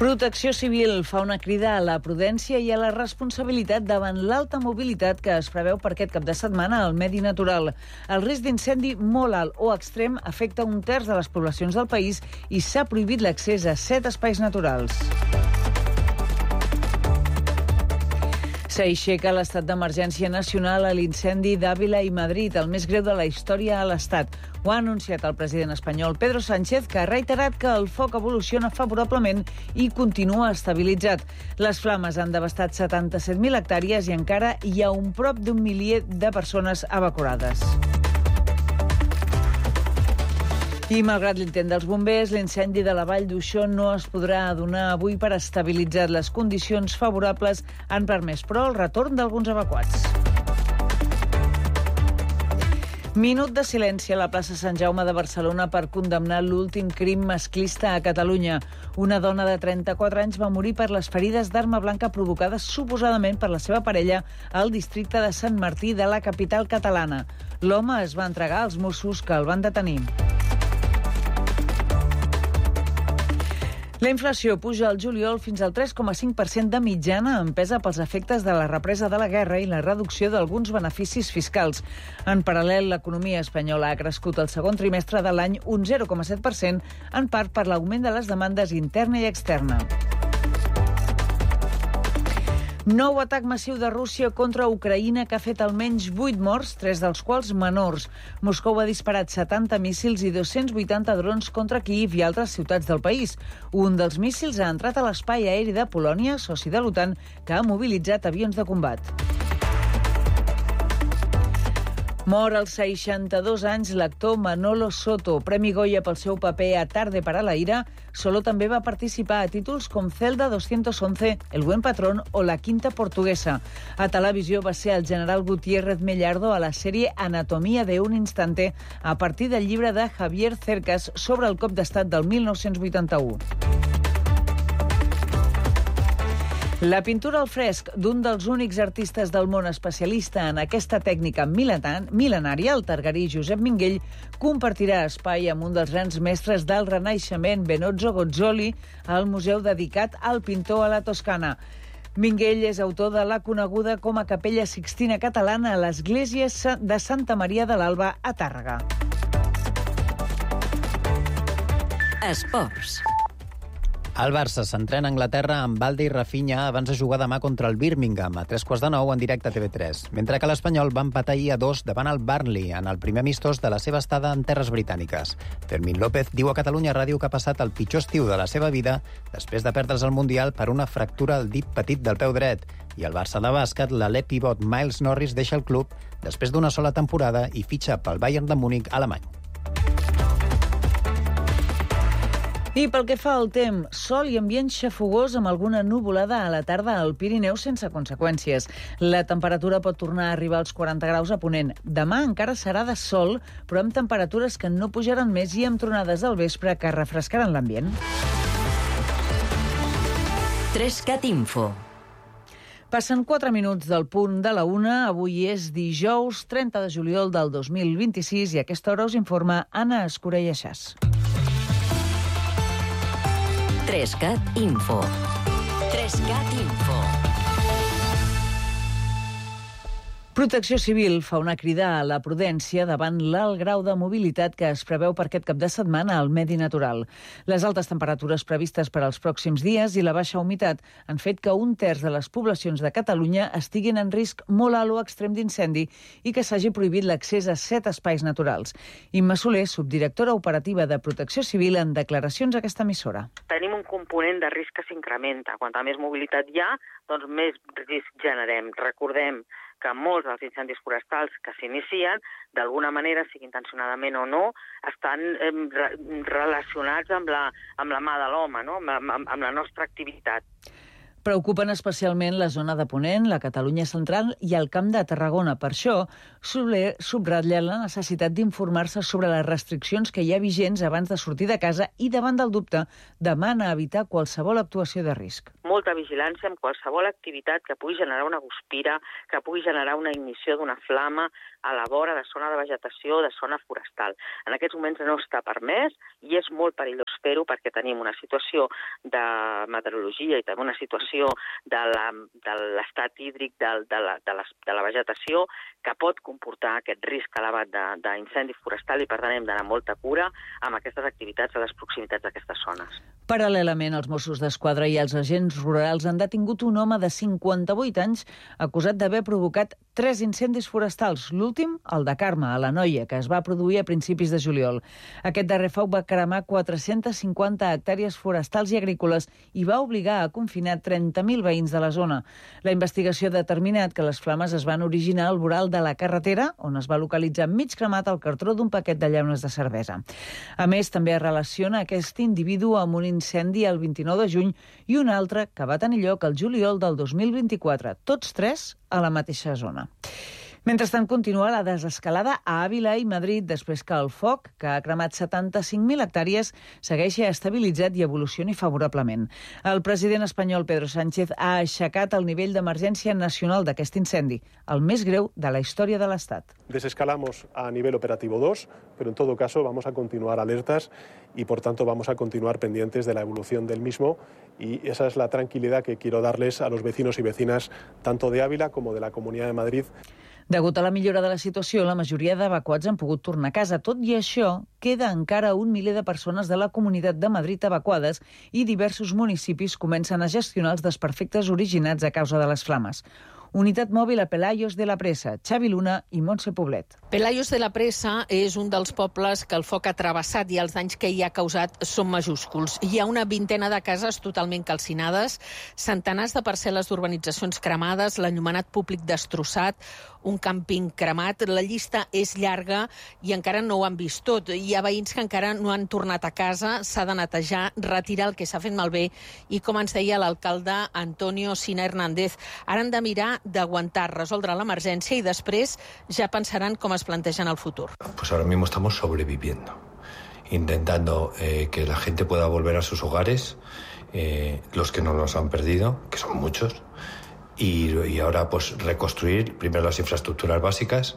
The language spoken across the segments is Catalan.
Protecció Civil fa una crida a la prudència i a la responsabilitat davant l'alta mobilitat que es preveu per aquest cap de setmana al medi natural. El risc d'incendi molt alt o extrem afecta un terç de les poblacions del país i s'ha prohibit l'accés a 7 espais naturals. S'aixeca l'estat d'emergència nacional a l'incendi d'Àvila i Madrid, el més greu de la història a l'Estat. Ho ha anunciat el president espanyol Pedro Sánchez, que ha reiterat que el foc evoluciona favorablement i continua estabilitzat. Les flames han devastat 77.000 hectàrees i encara hi ha un prop d'un miler de persones evacuades. I malgrat l'intent dels bombers, l'incendi de la Vall d'Uixó no es podrà adonar avui per estabilitzar. Les condicions favorables han permès, però, el retorn d'alguns evacuats. Minut de silenci a la plaça Sant Jaume de Barcelona per condemnar l'últim crim masclista a Catalunya. Una dona de 34 anys va morir per les ferides d'arma blanca provocades suposadament per la seva parella al districte de Sant Martí de la capital catalana. L'home es va entregar als Mossos que el van detenir. La inflació puja al juliol fins al 3,5% de mitjana, empesa pels efectes de la represa de la guerra i la reducció d'alguns beneficis fiscals. En paral·lel, l'economia espanyola ha crescut el segon trimestre de l'any un 0,7%, en part per l'augment de les demandes interna i externa. Nou atac massiu de Rússia contra Ucraïna que ha fet almenys 8 morts, 3 dels quals menors. Moscou ha disparat 70 míssils i 280 drons contra Kíiv i altres ciutats del país. Un dels míssils ha entrat a l'espai aeri de Polònia, soci de l'OTAN, que ha mobilitzat avions de combat. Mor als 62 anys l'actor Manolo Soto, Premi Goya pel seu paper a Tarde para la ira. Solo també va participar a títols com Celda 211, El buen patrón o La quinta portuguesa. A televisió va ser el general Gutiérrez Mellardo a la sèrie Anatomía de un instante, a partir del llibre de Javier Cercas sobre el cop d'estat del 1981. La pintura al fresc d'un dels únics artistes del món especialista en aquesta tècnica mil·lenària, el targarí Josep Minguell, compartirà espai amb un dels grans mestres del Renaixement, Benozzo Gozzoli, al museu dedicat al pintor a la Toscana. Minguell és autor de la coneguda com a Capella Sixtina Catalana a l'església de Santa Maria de l'Alba, a Tàrrega. Esports. El Barça s'entrena a Anglaterra amb Balde i Rafinha abans de jugar demà contra el Birmingham a 9:15 en directe a TV3, mentre que l'Espanyol va empatar ahir a 2 davant el Burnley en el primer amistós de la seva estada en terres britàniques. Fermín López diu a Catalunya Ràdio que ha passat el pitjor estiu de la seva vida després de perdre's el Mundial per una fractura al dit petit del peu dret. I el Barça de bàsquet, l'alè pivot Miles Norris deixa el club després d'una sola temporada i fitxa pel Bayern de Múnich alemany. I pel que fa al temps, sol i ambient xafogós amb alguna nuvolada a la tarda al Pirineu sense conseqüències. La temperatura pot tornar a arribar als 40 graus a Ponent. Demà encara serà de sol, però amb temperatures que no pujaran més i amb tronades al vespre que refrescaran l'ambient. 3CAT Info. Passen 4 minuts del punt de la 1. Avui és dijous 30 de juliol del 2026 i a aquesta hora us informa Anna Escura i Aixàs. 3CAT Info. 3CAT Info. Protecció Civil fa una crida a la prudència davant l'alt grau de mobilitat que es preveu per aquest cap de setmana al medi natural. Les altes temperatures previstes per als pròxims dies i la baixa humitat han fet que un terç de les poblacions de Catalunya estiguin en risc molt alt o extrem d'incendi i que s'hagi prohibit l'accés a 7 espais naturals. Imma Soler, subdirectora operativa de Protecció Civil, en declaracions a aquesta emissora. Tenim un component de risc que s'incrementa. Quanta més mobilitat hi ha, doncs més risc generem. Recordem que molts dels incendis forestals que s'inicien, d'alguna manera, sigui intencionadament o no, estan relacionats amb la mà de l'home, no? amb la nostra activitat. Preocupen especialment la zona de Ponent, la Catalunya central i el Camp de Tarragona. Per això, subratlla la necessitat d'informar-se sobre les restriccions que hi ha vigents abans de sortir de casa i, davant del dubte, demana evitar qualsevol actuació de risc. Molta vigilància amb qualsevol activitat que pugui generar una guspira, que pugui generar una ignició d'una flama a la vora de zona de vegetació, de zona forestal. En aquests moments no està permès i és molt perillós fer-ho perquè tenim una situació de meteorologia i també una situació de l'estat hídric de la vegetació que pot comportar aquest risc elevat d'incendi forestal i, per tant, hem d'anar molta cura amb aquestes activitats a les proximitats d'aquestes zones. Paral·lelament, els Mossos d'Esquadra i els agents rurals han detingut un home de 58 anys acusat d'haver provocat 3 incendis forestals. L'últim, el de Carme, a l'Anoia, que es va produir a principis de juliol. Aquest darrer foc va cremar 450 hectàrees forestals i agrícoles i va obligar a confinar 30.000 veïns de la zona. La investigació ha determinat que les flames es van originar al voral de la carretera, on es va localitzar mig cremat el cartró d'un paquet de llaunes de cervesa. A més, també es relaciona aquest individu amb un incendi el 29 de juny i un altre que va tenir lloc el juliol del 2024, tots 3 a la mateixa zona. Mentrestant, continua la desescalada a Àvila i Madrid després que el foc, que ha cremat 75.000 hectàrees, segueixi estabilitzat i evolucioni favorablement. El president espanyol Pedro Sánchez ha aixecat el nivell d'emergència nacional d'aquest incendi, el més greu de la història de l'Estat. Desescalamos a nivel operativo 2, pero en todo caso vamos a continuar alertas y por tanto vamos a continuar pendientes de la evolución del mismo y esa es la tranquilidad que quiero darles a los vecinos y vecinas tanto de Ávila como de la Comunidad de Madrid. Degut a la millora de la situació, la majoria d'evacuats han pogut tornar a casa. Tot i això, queda encara 1 miler de persones de la Comunitat de Madrid evacuades i diversos municipis comencen a gestionar els desperfectes originats a causa de les flames. Unitat mòbil a Pelayos de la Presa, Xavi Luna i Montse Poblet. Pelayos de la Presa és un dels pobles que el foc ha travessat i els danys que hi ha causat són majúsculs. Hi ha una vintena de cases totalment calcinades, centenars de parcel·les d'urbanitzacions cremades, l'enllumenat públic destrossat, un càmping cremat. La llista és llarga i encara no ho han vist tot. Hi ha veïns que encara no han tornat a casa, s'ha de netejar, retirar el que s'ha fet malbé i, com ens deia l'alcalde Antonio Sina Hernández, ara han de mirar d'aguantar, resoldre l'emergència i després ja pensaran com es plantegen el futur. Pues ahora mismo estamos sobreviviendo, intentando que la gente pueda volver a sus hogares, los que no los han perdido, que son muchos, y ahora pues reconstruir primero las infraestructuras básicas,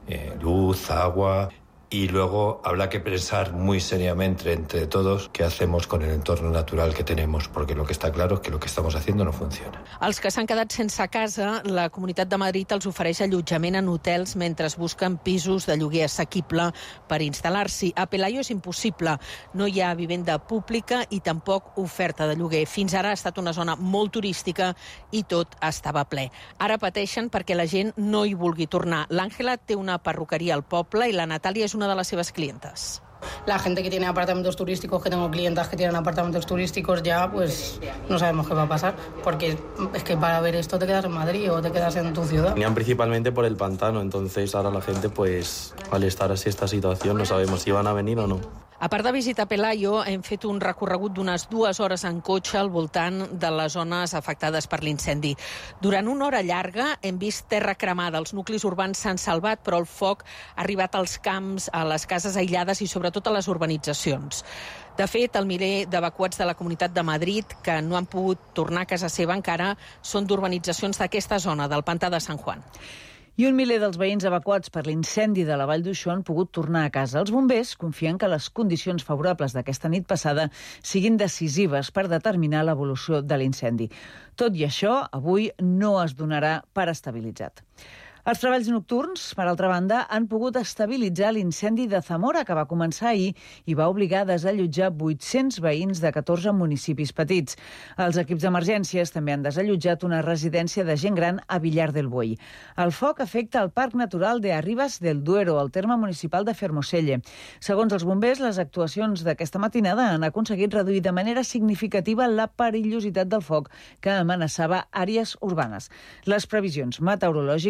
luz, agua. Y luego habrá que pensar muy seriamente entre todos qué hacemos con el entorno natural que tenemos, porque lo que está claro es que lo que estamos haciendo no funciona. Els que s'han quedat sense casa, la Comunitat de Madrid els ofereix allotjament en hotels mentre busquen pisos de lloguer assequible per instal·lar-s'hi. A Pelayo és impossible. No hi ha vivenda pública i tampoc oferta de lloguer. Fins ara ha estat una zona molt turística i tot estava ple. Ara pateixen perquè la gent no hi vulgui tornar. L'Àngela té una perruqueria al poble i la Natàlia és una de les seves clientes. La gente que tiene apartamentos turísticos, que tengo clientas que tienen apartamentos turísticos ya, pues no sabemos qué va a pasar, porque es que para ver esto te quedas en Madrid o te quedas en tu ciudad. Venían principalmente por el pantano, entonces ahora la gente, pues al estar así esta situación, no sabemos si van a venir o no. A part de visitar Pelayo, hem fet un recorregut d'unes 2 hores en cotxe al voltant de les zones afectades per l'incendi. Durant una hora llarga hem vist terra cremada. Els nuclis urbans s'han salvat, però el foc ha arribat als camps, a les cases aïllades i sobretot a les urbanitzacions. De fet, el miler d'evacuats de la Comunitat de Madrid que no han pogut tornar a casa seva encara són d'urbanitzacions d'aquesta zona, del Pantà de Sant Juan. I 1 miler dels veïns evacuats per l'incendi de la Vall d'Uixó han pogut tornar a casa. Els bombers confien que les condicions favorables d'aquesta nit passada siguin decisives per determinar l'evolució de l'incendi. Tot i això, avui no es donarà per estabilitzat. Els treballs nocturns, per altra banda, han pogut estabilitzar l'incendi de Zamora, que va començar ahir i va obligar a desallotjar 800 veïns de 14 municipis petits. Els equips d'emergències també han desallotjat una residència de gent gran a Villar del Buey. El foc afecta el Parc Natural de Arribas del Duero, al terme municipal de Fermoselle. Segons els bombers, les actuacions d'aquesta matinada han aconseguit reduir de manera significativa la perillositat del foc que amenaçava àrees urbanes. Les previsions meteorològiques d'avui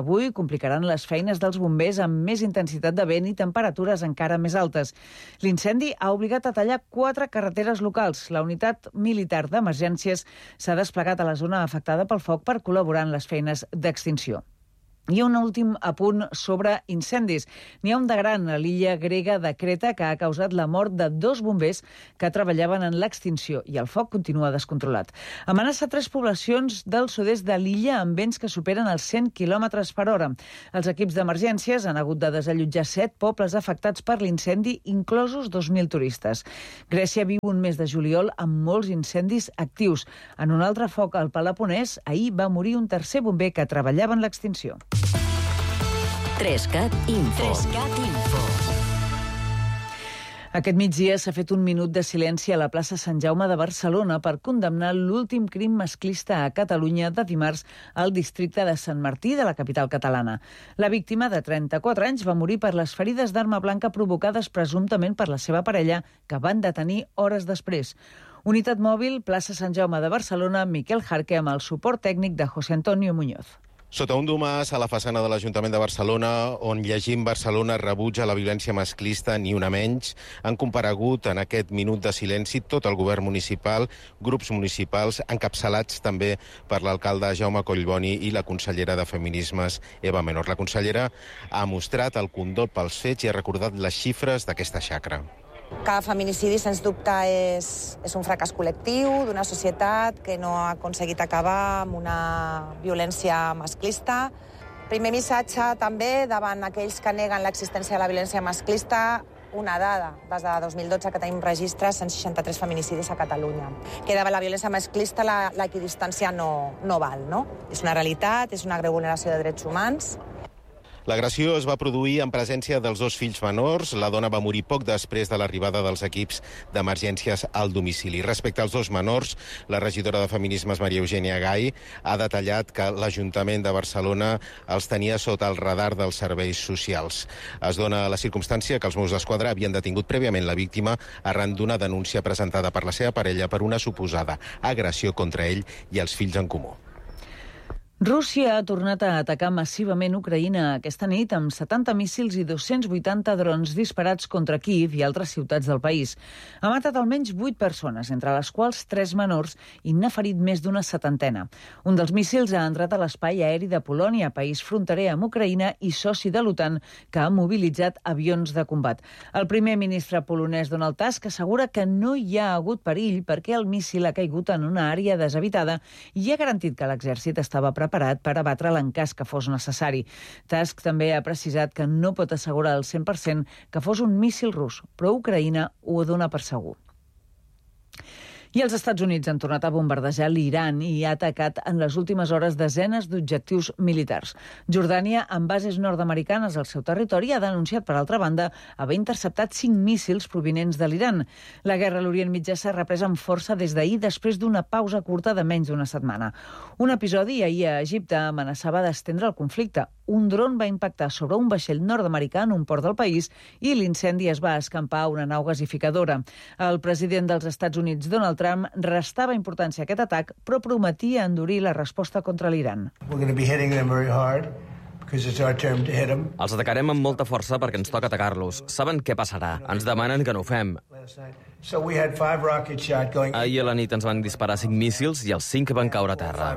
d'avui complicaran les feines dels bombers amb més intensitat de vent i temperatures encara més altes. L'incendi ha obligat a tallar 4 carreteres locals. La unitat militar d'emergències s'ha desplegat a la zona afectada pel foc per col·laborar en les feines d'extinció. I un últim apunt sobre incendis. N'hi ha un de gran a l'illa grega de Creta que ha causat la mort de 2 bombers que treballaven en l'extinció i el foc continua descontrolat. Amenaça 3 poblacions del sud-est de l'illa amb vents que superen els 100 km per hora. Els equips d'emergències han hagut de desallotjar 7 pobles afectats per l'incendi, inclosos 2.000 turistes. Grècia viu un mes de juliol amb molts incendis actius. En un altre foc al Peloponès, ahir va morir un tercer bomber que treballava en l'extinció. 3CAT Info. 3CAT Info. Aquest migdia s'ha fet un minut de silenci a la plaça Sant Jaume de Barcelona per condemnar l'últim crim masclista a Catalunya de dimarts al districte de Sant Martí de la capital catalana. La víctima, de 34 anys, va morir per les ferides d'arma blanca provocades presumptament per la seva parella, que van detenir hores després. Unitat mòbil, plaça Sant Jaume de Barcelona, Miquel Jarque, amb el suport tècnic de José Antonio Muñoz. Sota un domàs a la façana de l'Ajuntament de Barcelona, on llegim Barcelona rebutja la violència masclista ni una menys, han comparegut en aquest minut de silenci tot el govern municipal, grups municipals, encapçalats també per l'alcalde Jaume Collboni i la consellera de Feminismes, Eva Menor. La consellera ha mostrat el condol pels fets i ha recordat les xifres d'aquesta xacra. Cada feminicidi, sens dubte, és un fracàs col·lectiu d'una societat que no ha aconseguit acabar amb una violència masclista. Primer missatge també davant aquells que neguen l'existència de la violència masclista, una dada, des de 2012 que tenim registres, 163 feminicidis a Catalunya. Que davant la violència masclista l'equidistància no val, no? És una realitat, és una greu vulneració de drets humans. L'agressió es va produir en presència dels 2 fills menors. La dona va morir poc després de l'arribada dels equips d'emergències al domicili. Respecte als 2 menors, la regidora de Feminismes, Maria Eugènia Gai, ha detallat que l'Ajuntament de Barcelona els tenia sota el radar dels serveis socials. Es dona la circumstància que els Mossos d'Esquadra havien detingut prèviament la víctima arran d'una denúncia presentada per la seva parella per una suposada agressió contra ell i els fills en comú. Rússia ha tornat a atacar massivament Ucraïna aquesta nit amb 70 míssils i 280 drons disparats contra Kíiv i altres ciutats del país. Ha matat almenys 8 persones, entre les quals 3 menors, i n'ha ferit més d'una 70. Un dels míssils ha entrat a l'espai aeri de Polònia, país fronterer amb Ucraïna i soci de l'OTAN, que ha mobilitzat avions de combat. El primer ministre polonès Donald Tusk assegura que no hi ha hagut perill perquè el míssil ha caigut en una àrea deshabitada i ha garantit que l'exèrcit estava preparat per abatre'l en cas que fos necessari. Tusk també ha precisat que no pot assegurar al 100% que fos un míssil rus, però Ucraïna ho dona per segur. I els Estats Units han tornat a bombardejar l'Iran i ha atacat en les últimes hores desenes d'objectius militars. Jordània, amb bases nord-americanes al seu territori, ha denunciat, per altra banda, haver interceptat 5 míssils provinents de l'Iran. La guerra a l'Orient Mitjà s'ha reprès amb força des d'ahir, després d'una pausa curta de menys d'una setmana. Un episodi ahir a Egipte amenaçava d'estendre el conflicte. Un dron va impactar sobre un vaixell nord-americà en un port del país i l'incendi es va escampar a una nau gasificadora. El president dels Estats Units, Donald Trump, restava importància a aquest atac, però prometia endurir la resposta contra l'Iran. Els atacarem amb molta força perquè ens toca atacar-los. Saben què passarà? Ens demanen que no ho fem. Ahir a la nit ens van disparar 5 míssils i els 5 van caure a terra.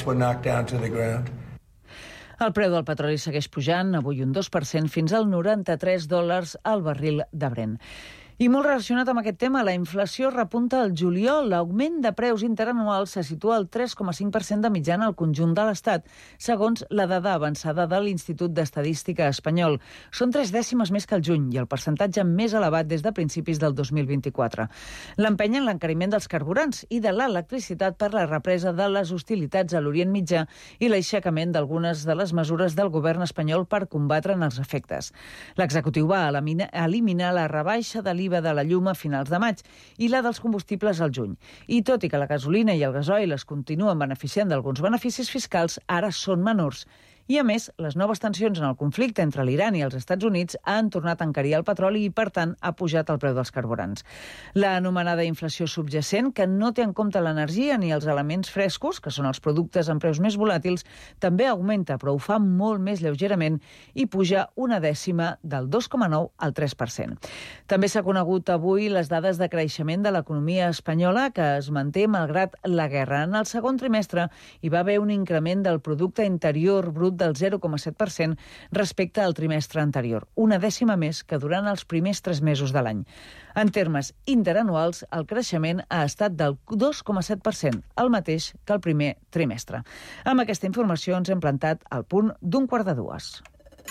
El preu del petroli segueix pujant, avui un 2% fins al $93 al barril de Brent. I molt relacionat amb aquest tema, la inflació repunta al juliol. L'augment de preus interanuals se situa al 3,5% de mitjana al conjunt de l'Estat, segons la dada avançada de l'Institut d'Estadística espanyol. Són 3 dècimes més que el juny i el percentatge més elevat des de principis del 2024. L'empenyen l'encariment dels carburants i de l'electricitat per la represa de les hostilitats a l'Orient Mitjà i l'aixecament d'algunes de les mesures del govern espanyol per combatre els efectes. L'executiu va eliminar la rebaixa de l'IVA de la llum a finals de maig i la dels combustibles al juny. I tot i que la gasolina i el gasoil es continuen beneficiant d'alguns beneficis fiscals, ara són menors I, a més, les noves tensions en el conflicte entre l'Iran i els Estats Units han tornat a encarir el petroli i, per tant, ha pujat el preu dels carburants. L'anomenada inflació subjacent, que no té en compte l'energia ni els elements frescos, que són els productes amb preus més volàtils, també augmenta, però ho fa molt més lleugerament i puja 1/10 del 2,9 al 3%. També s'ha conegut avui les dades de creixement de l'economia espanyola, que es manté malgrat la guerra. En el segon trimestre hi va haver un increment del producte interior brut del 0,7% respecte al trimestre anterior, 1/10 més que durant els primers 3 mesos de l'any. En termes interanuals, el creixement ha estat del 2,7%, el mateix que el primer trimestre. Amb aquesta informació ens hem plantat al punt d'un 1:45.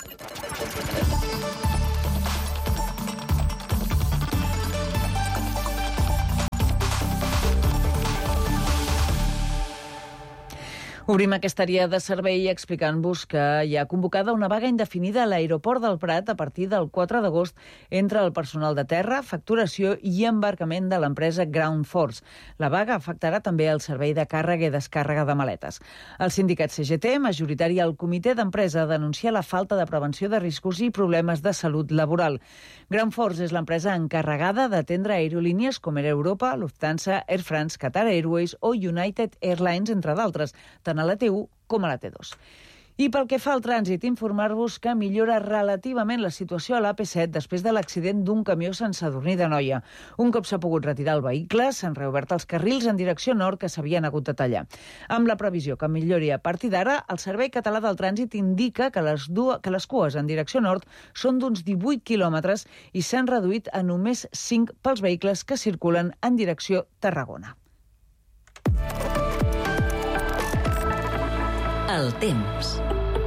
Obrim aquesta àrea de servei explicant-vos que hi ha convocada una vaga indefinida a l'aeroport del Prat a partir del 4 d'agost entre el personal de terra, facturació i embarcament de l'empresa Ground Force. La vaga afectarà també el servei de càrrega i descàrrega de maletes. El sindicat CGT, majoritari al comitè d'empresa, denuncia la falta de prevenció de riscos i problemes de salut laboral. Ground Force és l'empresa encarregada d'atendre aerolínies com Air Europa, Lufthansa, Air France, Qatar Airways o United Airlines, entre d'altres, tant a la T1 com a la T2. I pel que fa al trànsit, informar-vos que millora relativament la situació a l'AP7 després de l'accident d'un camió Sant Sadurní d'Anoia. Un cop s'ha pogut retirar el vehicle, s'han reobert els carrils en direcció nord que s'havien hagut de tallar. Amb la previsió que millori a partir d'ara, el Servei Català del Trànsit indica que les cues en direcció nord són d'uns 18 quilòmetres i s'han reduït a només 5 pels vehicles que circulen en direcció Tarragona. El temps.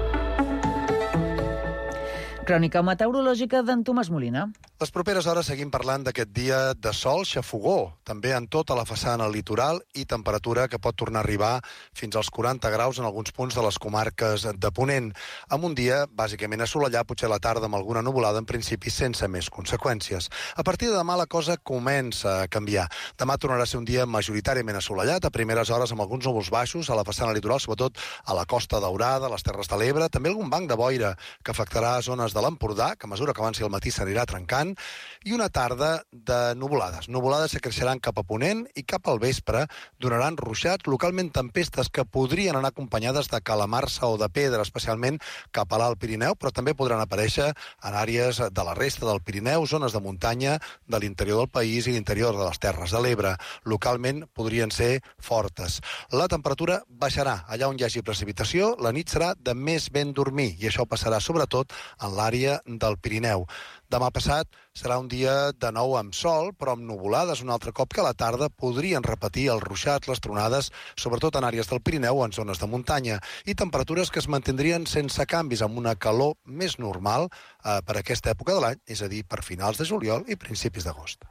Crònica meteorològica d'en Tomàs Molina. Les properes hores seguim parlant d'aquest dia de sol xafogó, també en tota la façana litoral i temperatura que pot tornar a arribar fins als 40 graus en alguns punts de les comarques de Ponent, amb un dia bàsicament assolellat, potser a la tarda amb alguna nuvolada, en principi sense més conseqüències. A partir de demà la cosa comença a canviar. Demà tornarà a ser un dia majoritàriament assolellat, a primeres hores amb alguns núvols baixos a la façana litoral, sobretot a la Costa Daurada, a les Terres de l'Ebre, també algun banc de boira que afectarà zones de l'Empordà, que a mesura que avanci el matí s'anirà trencant, i una tarda de nuvolades. Nuvolades que creixeran cap a Ponent i cap al vespre donaran ruixats, localment tempestes que podrien anar acompanyades de calamarsa o de pedra, especialment cap a l'Alt Pirineu, però també podran aparèixer en àrees de la resta del Pirineu, zones de muntanya de l'interior del país i l'interior de les Terres de l'Ebre. Localment podrien ser fortes. La temperatura baixarà. Allà on hi hagi precipitació, la nit serà de més ben dormir i això passarà sobretot en l'àrea del Pirineu. Demà passat serà un dia de nou amb sol, però amb nuvolades un altre cop que a la tarda podrien repetir els ruixats, les tronades, sobretot en àrees del Pirineu o en zones de muntanya, i temperatures que es mantindrien sense canvis, amb una calor més normal per aquesta època de l'any, és a dir, per finals de juliol i principis d'agost.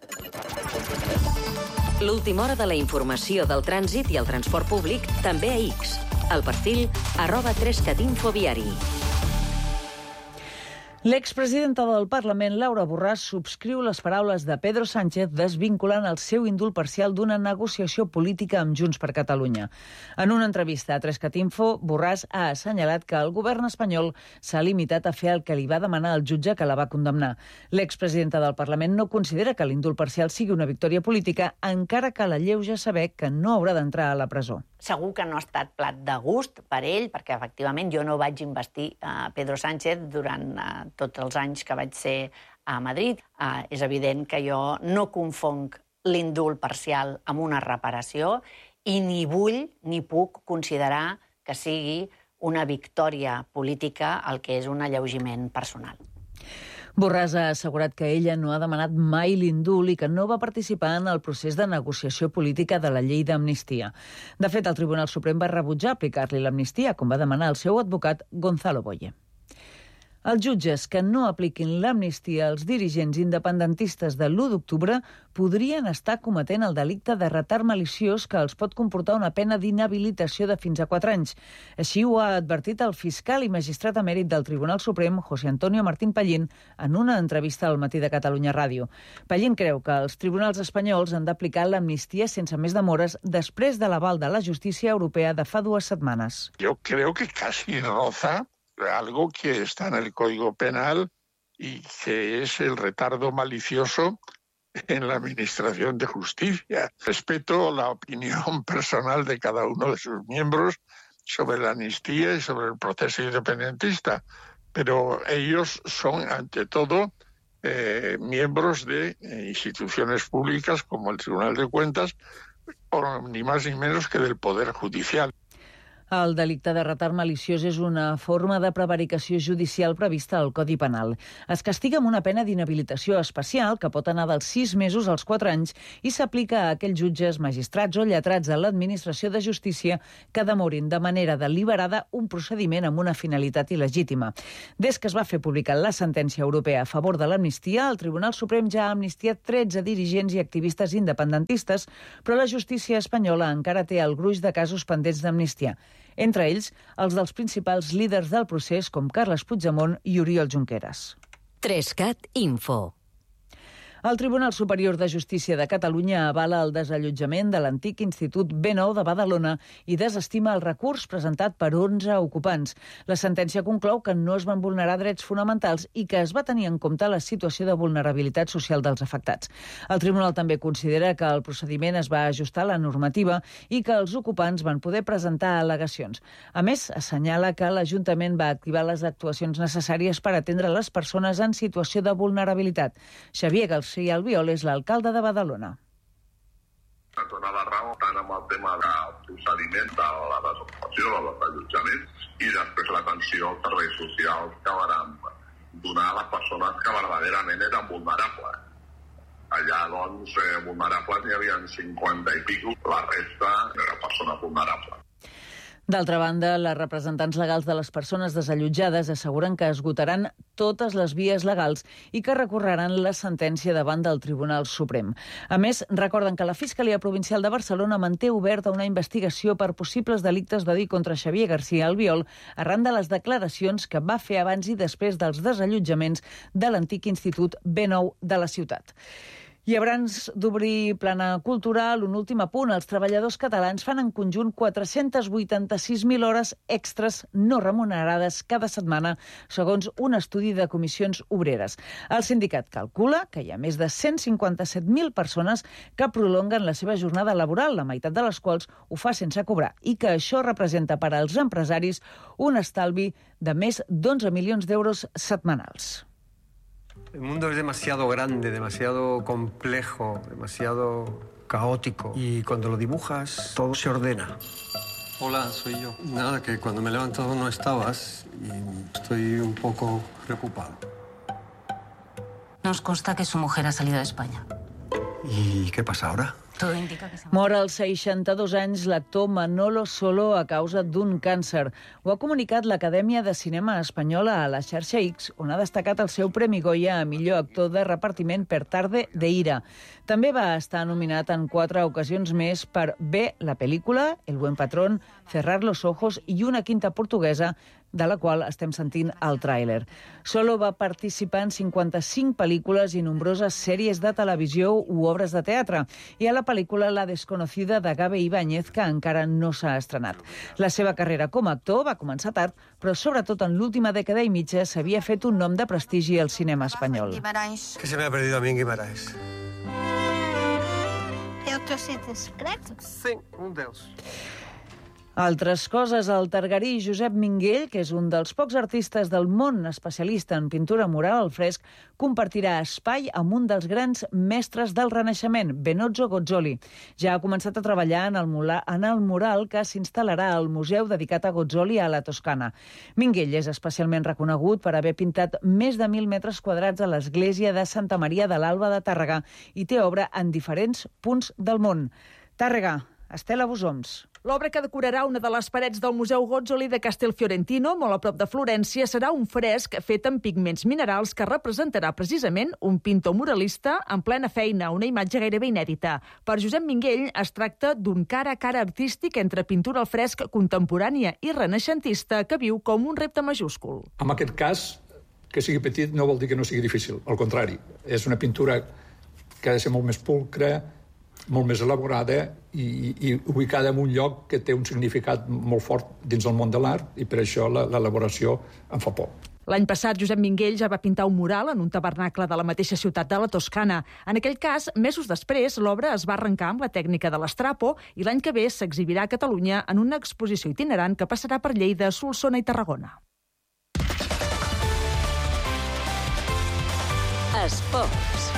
L'última hora de la informació del trànsit i el transport públic també a X. El perfil @3catinfoviari. L'expresidenta del Parlament, Laura Borràs, subscriu les paraules de Pedro Sánchez desvinculant el seu indult parcial d'una negociació política amb Junts per Catalunya. En una entrevista a 3catinfo, Borràs ha assenyalat que el govern espanyol s'ha limitat a fer el que li va demanar el jutge que la va condemnar. L'expresidenta del Parlament no considera que l'indult parcial sigui una victòria política, encara que l'alleuja saber que no haurà d'entrar a la presó. Segur que no ha estat plat de gust per ell, perquè efectivament jo no vaig investir Pedro Sánchez durant tots els anys que vaig ser a Madrid. És evident que jo no confonc l'indult parcial amb una reparació i ni vull ni puc considerar que sigui una victòria política el que és un alleugiment personal. Borràs ha assegurat que ella no ha demanat mai l'indult i que no va participar en el procés de negociació política de la llei d'amnistia. De fet, el Tribunal Suprem va rebutjar aplicar-li l'amnistia, com va demanar el seu advocat Gonzalo Boye. Els jutges que no apliquin l'amnistia als dirigents independentistes de l'1 d'octubre podrien estar cometent el delicte de retard maliciós que els pot comportar una pena d'inhabilitació de fins a 4 anys. Així ho ha advertit el fiscal i magistrat emèrit del Tribunal Suprem, José Antonio Martín Pallín, en una entrevista al Matí de Catalunya Ràdio. Pallín creu que els tribunals espanyols han d'aplicar l'amnistia sense més demores després de l'aval de la justícia europea de fa 2 setmanes. Yo creo que casi roza algo que está en el Código Penal y que es el retardo malicioso en la Administración de Justicia. Respeto la opinión personal de cada uno de sus miembros sobre la amnistía y sobre el proceso independentista, pero ellos son, ante todo, miembros de instituciones públicas como el Tribunal de Cuentas, ni más ni menos que del Poder Judicial. El delicte de retard maliciós és una forma de prevaricació judicial prevista al Codi Penal. Es castiga amb una pena d'inhabilitació especial que pot anar dels 6 mesos als 4 anys i s'aplica a aquells jutges, magistrats o lletrats de l'administració de justícia que demorin de manera deliberada un procediment amb una finalitat il·legítima. Des que es va fer pública la sentència europea a favor de l'amnistia, el Tribunal Suprem ja ha amnistiat 13 dirigents i activistes independentistes, però la justícia espanyola encara té el gruix de casos pendents d'amnistia. Entre ells, els dels principals líders del procés, com Carles Puigdemont i Oriol Junqueras. 3CAT Info. El Tribunal Superior de Justícia de Catalunya avala el desallotjament de l'antic Institut B9 de Badalona i desestima el recurs presentat per 11 ocupants. La sentència conclou que no es van vulnerar drets fonamentals i que es va tenir en compte la situació de vulnerabilitat social dels afectats. El tribunal també considera que el procediment es va ajustar a la normativa i que els ocupants van poder presentar al·legacions. A més, assenyala que l'Ajuntament va activar les actuacions necessàries per atendre les persones en situació de vulnerabilitat. Xavier García Albiol és l'alcalde de Badalona. Donar la raó tant amb el tema del procediment de la desocupació, del desallotjament, i després l'atenció als serveis socials que van donar a les persones que verdaderament eren vulnerables. Allà, doncs, vulnerables n'hi havia 50 i pico, la resta eren persones vulnerables. D'altra banda, les representants legals de les persones desallotjades asseguren que esgotaran totes les vies legals i que recorreran la sentència davant del Tribunal Suprem. A més, recorden que la Fiscalia Provincial de Barcelona manté oberta una investigació per possibles delictes d'odi contra Xavier García Albiol arran de les declaracions que va fer abans i després dels desallotjaments de l'antic Institut B9 de la ciutat. I abans d'obrir plana cultural, un últim apunt. Els treballadors catalans fan en conjunt 486.000 hores extres no remunerades cada setmana, segons un estudi de comissions obreres. El sindicat calcula que hi ha més de 157.000 persones que prolonguen la seva jornada laboral, la meitat de les quals ho fa sense cobrar, i que això representa per als empresaris un estalvi de més d'11 milions d'euros setmanals. El mundo es demasiado grande, demasiado complejo, demasiado caótico. Y cuando lo dibujas, todo se ordena. Hola, soy yo. Nada, que cuando me he levantado no estabas y estoy un poco preocupado. Nos consta que su mujer ha salido de España. ¿Y qué pasa ahora? Todo indica que se... Mor als 62 anys l'actor Manolo Solo a causa d'un càncer. Ho ha comunicat l'Acadèmia de Cinema Espanyola a la xarxa X, on ha destacat el seu Premi Goya a millor actor de repartiment per Tarde de Ira. També va estar nominat en 4 ocasions més per B, la pel·lícula, El buen patrón, Cerrar los ojos i una quinta portuguesa, de la qual estem sentint el tràiler. Solo va participar en 55 pel·lícules i nombroses sèries de televisió u obres de teatre, i a la pel·lícula La desconocida de Gabe Ibáñez, que encara no s'ha estrenat. La seva carrera com a actor va començar tard, però sobretot en l'última dècada i mitja s'havia fet un nom de prestigi al cinema espanyol. ¿Qué se me ha perdido a mí en Guimarães? ¿Té otro sitio secreto? Sí, un d'ells. Altres coses, el targarí Josep Minguell, que és un dels pocs artistes del món especialista en pintura mural al fresc, compartirà espai amb un dels grans mestres del Renaixement, Benozzo Gozzoli. Ja ha començat a treballar en el mural que s'instal·larà al museu dedicat a Gozzoli a la Toscana. Minguell és especialment reconegut per haver pintat més de 1.000 metres quadrats a l'església de Santa Maria de l'Alba de Tàrrega i té obra en diferents punts del món. Tàrrega, Estela Bosoms. L'obra que decorarà una de les parets del Museu Gozzoli de Castelfiorentino, molt a prop de Florència, serà un fresc fet amb pigments minerals que representarà precisament un pintor muralista en plena feina, una imatge gairebé inèdita. Per Josep Minguell es tracta d'un cara a cara artístic entre pintura al fresc contemporània i renaixentista que viu com un repte majúscul. En aquest cas, que sigui petit no vol dir que no sigui difícil, al contrari. És una pintura que ha de ser molt més pulcra, molt més elaborada i ubicada en un lloc que té un significat molt fort dins del món de l'art i per això l'elaboració em fa por. L'any passat, Josep Minguell ja va pintar un mural en un tabernacle de la mateixa ciutat de la Toscana. En aquell cas, mesos després, l'obra es va arrencar amb la tècnica de l'estrapo i l'any que ve s'exhibirà a Catalunya en una exposició itinerant que passarà per Lleida, Solsona i Tarragona. Esports.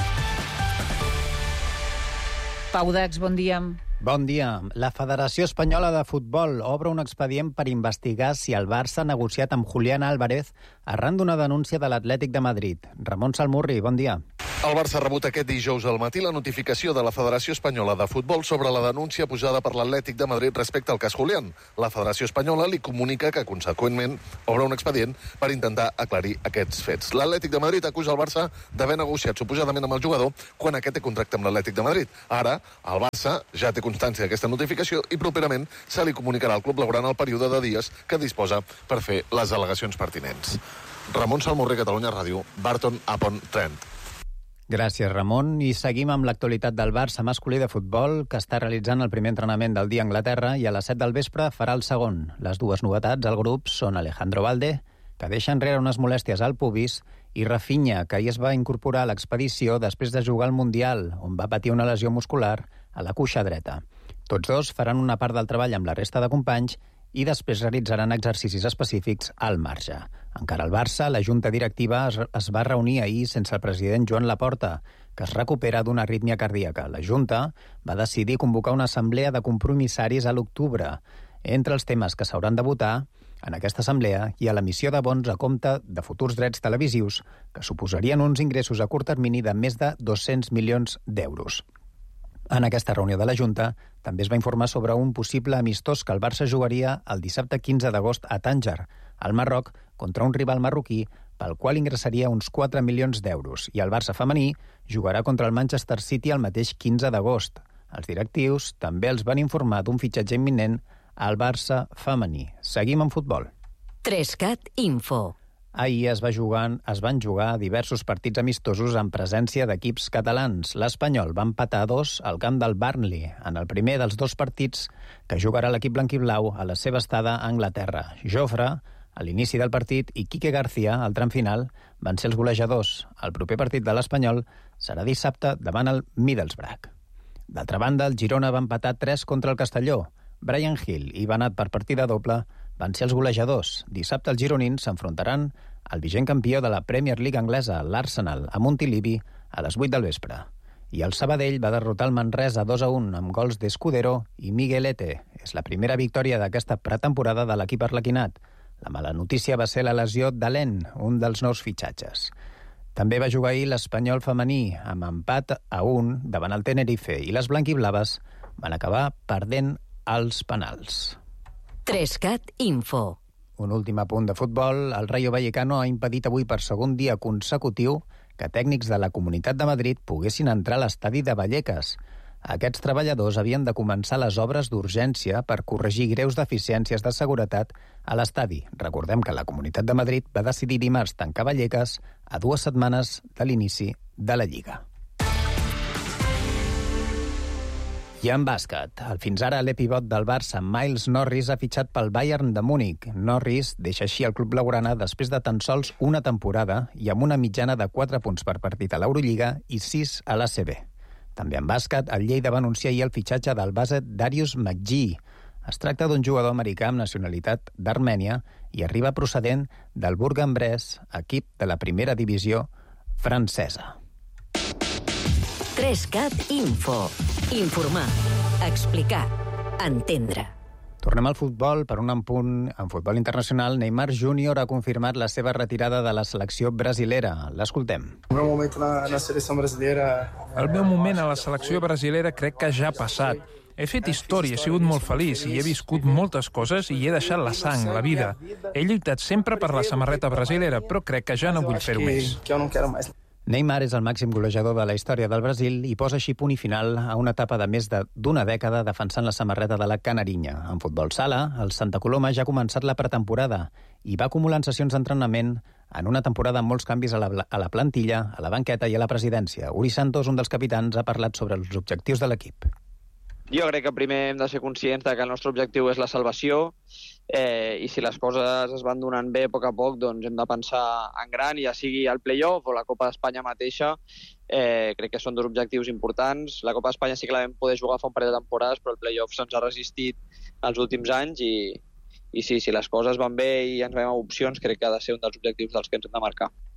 Pau Dax, bon dia. Bon dia. La Federació Espanyola de Futbol obre un expedient per investigar si el Barça ha negociat amb Julián Álvarez arran d'una denúncia de l'Atlètic de Madrid. Ramon Salmurri, bon dia. El Barça ha rebut aquest dijous al matí la notificació de la Federació Espanyola de Futbol sobre la denúncia posada per l'Atlètic de Madrid respecte al cas Julián. La Federació Espanyola li comunica que, conseqüentment, obre un expedient per intentar aclarir aquests fets. L'Atlètic de Madrid acusa el Barça d'haver negociat suposadament amb el jugador quan aquest té contracte amb l'Atlètic de Madrid. Ara, el Barça ja té constància d'aquesta notificació i properament se li comunicarà al club laborant el període de dies que disposa per fer les al·legacions pertinents. Ramon Salmurri, Catalunya Ràdio, Barton upon Trent. Gràcies, Ramon. I seguim amb l'actualitat del Barça masculí de futbol, que està realitzant el primer entrenament del dia a Anglaterra i a les 7 del vespre farà el segon. Les dues novetats al grup són Alejandro Valde, que deixa enrere unes molèsties al pubis, i Rafinha, que ahir es va incorporar a l'expedició després de jugar al Mundial, on va patir una lesió muscular a la cuixa dreta. Tots dos faran una part del treball amb la resta de companys i després realitzaran exercicis específics al marge. Encara al Barça, la junta directiva es va reunir ahir sense el president Joan Laporta, que es recupera d'una arrítmia cardíaca. La junta va decidir convocar una assemblea de compromissaris a l'octubre. Entre els temes que s'hauran de votar en aquesta assemblea hi ha l'emissió de bons a compte de futurs drets televisius, que suposarien uns ingressos a curt termini de més de 200 milions d'euros. En aquesta reunió de la Junta també es va informar sobre un possible amistós que el Barça jugaria el dissabte 15 d'agost a Tànger, al Marroc, contra un rival marroquí pel qual ingressaria uns 4 milions d'euros, i el Barça femení jugarà contra el Manchester City el mateix 15 d'agost. Els directius també els van informar d'un fitxatge imminent al Barça femení. Seguim en futbol. 3CAT Info. Ahir es van jugar diversos partits amistosos en presència d'equips catalans. L'Espanyol va empatar 2 al camp del Burnley, en el primer dels 2 partits que jugarà l'equip blanquiblau a la seva estada a Anglaterra. Jofre, a l'inici del partit, i Quique García, al tram final, van ser els golejadors. El proper partit de l'Espanyol serà dissabte davant el Middlesbrough. D'altra banda, el Girona va empatar 3 contra el Castelló. Brian Hill i Banat per partida doble van ser els golejadors. Dissabte els gironins s'enfrontaran al vigent campió de la Premier League anglesa, l'Arsenal, a Montilivi, a les 8 del vespre. I el Sabadell va derrotar el Manresa 2-1 amb gols d'Escudero i Miguelete. És la primera victòria d'aquesta pretemporada de l'equip arlequinat. La mala notícia va ser la lesió d'Alen, un dels nous fitxatges. També va jugar ahir l'Espanyol femení, amb empat a 1 davant el Tenerife, i les blanquiblaves van acabar perdent als penals. 3CAT Info. Un últim apunt de futbol. El Rayo Vallecano ha impedit avui per segon dia consecutiu que tècnics de la Comunitat de Madrid poguessin entrar a l'estadi de Vallecas. Aquests treballadors havien de començar les obres d'urgència per corregir greus deficiències de seguretat a l'estadi. Recordem que la Comunitat de Madrid va decidir dimarts tancar Vallecas a 2 setmanes de l'inici de la Lliga. I en bàsquet, fins ara l'epivot del Barça, Miles Norris, ha fitxat pel Bayern de Múnich. Norris deixa així el club blaugrana després de tan sols una temporada i amb una mitjana de 4 punts per partit a l'Eurolliga i 6 a l'ACB. També en bàsquet, el Lleida va anunciar ahir el fitxatge del base Darius McGee. Es tracta d'un jugador americà amb nacionalitat d'Armènia i arriba procedent del Bourg-en-Bresse, equip de la primera divisió francesa. 3CAT Info. Informar, explicar, entendre. Tornem al futbol. Per un apunt en futbol internacional, Neymar Júnior ha confirmat la seva retirada de la selecció brasilera. L'escoltem. El meu moment a la selecció brasilera crec que ja ha passat. He fet història, he sigut molt feliç i he viscut moltes coses i he deixat la sang, la vida. He lluitat sempre per la samarreta brasilera, però crec que ja no vull fer-ho més. Neymar és el màxim golejador de la història del Brasil i posa així punt i final a una etapa de més d'una dècada defensant la samarreta de la Canarinya. En futbol sala, el Santa Coloma ja ha començat la pretemporada i va acumulant sessions d'entrenament en una temporada amb molts canvis a la plantilla, a la banqueta i a la presidència. Uri Santos, un dels capitans, ha parlat sobre els objectius de l'equip. Jo crec que primer hem de ser conscients que el nostre objectiu és la salvació i si les coses es van donant bé a poc, doncs hem de pensar en gran, ja sigui el play-off o la Copa d'Espanya mateixa. Crec que són dos objectius importants. La Copa d'Espanya sí que la vam poder jugar fa un parell de temporades, però el play-off se'ns ha resistit els últims anys i sí, si les coses van bé i ens veiem opcions, crec que ha de ser un dels objectius dels que ens hem de marcar.